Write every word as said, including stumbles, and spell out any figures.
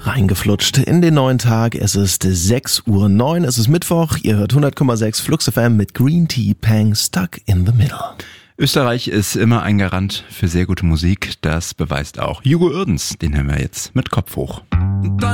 reingeflutscht in den neuen Tag. Es ist sechs Uhr neun, es ist Mittwoch. Ihr hört hundert Komma sechs Flux F M mit Green Tea Pang Stuck in the Middle. Österreich ist immer ein Garant für sehr gute Musik. Das beweist auch Hugo Uerdens. Den haben wir jetzt mit Kopf hoch.